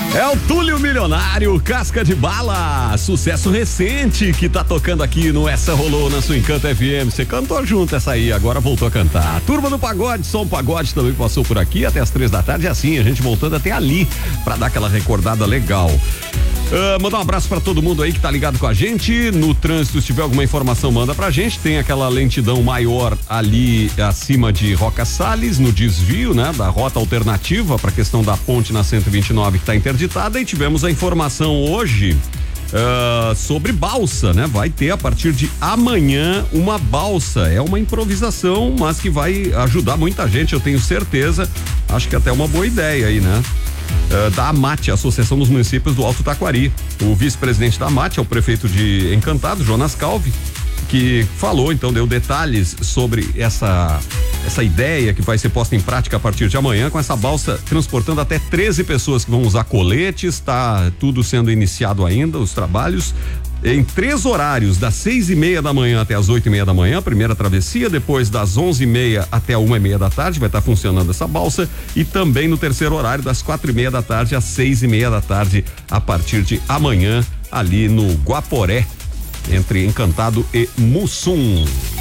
É o Túlio Milionário, Casca de Bala, sucesso recente que tá tocando aqui no Essa Rolou na sua Encanto FM. Você cantou junto essa aí, agora voltou a cantar. A turma do Pagode, Som Pagode também passou por aqui até as 3 da tarde, assim, a gente voltando até ali pra dar aquela recordada legal. Mandar um abraço pra todo mundo aí que tá ligado com a gente. No trânsito, se tiver alguma informação, manda pra gente. Tem aquela lentidão maior ali acima de Roca Salles, no desvio, né? Da rota alternativa pra questão da ponte na 129 que tá interditada. E tivemos a informação hoje sobre balsa, né? Vai ter a partir de amanhã uma balsa. É uma improvisação, mas que vai ajudar muita gente, eu tenho certeza. Acho que até uma boa ideia aí, né? Da AMAT, Associação dos Municípios do Alto Taquari. O vice-presidente da AMAT é o prefeito de Encantado, Jonas Calvi, que falou, então, deu detalhes sobre essa ideia que vai ser posta em prática a partir de amanhã, com essa balsa transportando até 13 pessoas que vão usar coletes. Está tudo sendo iniciado ainda, os trabalhos. Em 3 horários, das 6:30 da manhã até as 8:30 da manhã, a primeira travessia, depois das 11:30 até 1:30 da tarde vai estar funcionando essa balsa, e também no terceiro horário, das 4:30 da tarde às 6:30 da tarde, a partir de amanhã, ali no Guaporé, entre Encantado e Mussum.